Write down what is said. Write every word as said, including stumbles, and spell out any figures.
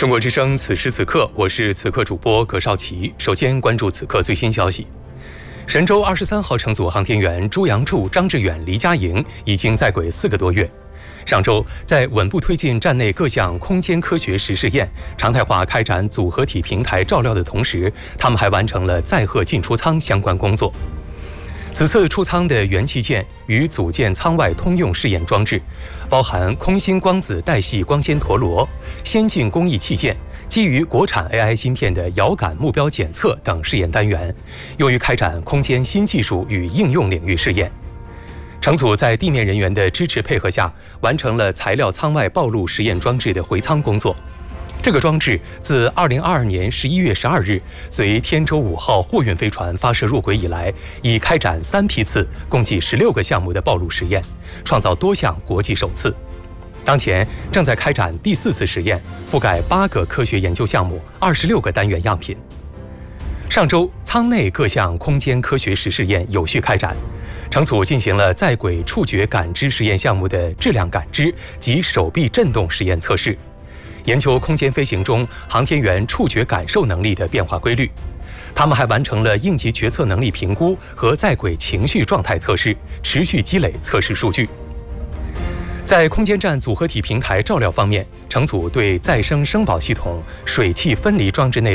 中国之声，此时此刻，我是此刻主播葛少奇。首先关注此刻最新消息：神舟二十三号乘组航天员朱杨柱、张志远、黎佳莹已经在轨四个多月。上周，在稳步推进站内各项空间科学实试验、常态化开展组合体平台照料的同时，他们还完成了载荷进出舱相关工作。此次出舱的元器件与组建舱外通用试验装置，包含空心光子带系光纤陀螺、先进工艺器件、基于国产 A I 芯片的遥感目标检测等试验单元，用于开展空间新技术与应用领域试验。乘组在地面人员的支持配合下，完成了材料舱外暴露实验装置的回舱工作。这个装置自二零二二年十一月十二日随天舟五号货运飞船发射入轨以来，已开展三批次，共计十六个项目的暴露实验，创造多项国际首次。当前正在开展第四次实验，覆盖八个科学研究项目、二十六个单元样品。上周，舱内各项空间科学实试验有序开展，乘组进行了在轨触觉感知实验项目的质量感知及手臂振动实验测试，研究空间飞行中航天员触觉感受能力的变化规律。他们还完成了应急决策能力评估和在轨情绪状态测试，持续积累测试数据。在空间站组合体平台照料方面，乘组对再生声保系统水汽分离装置内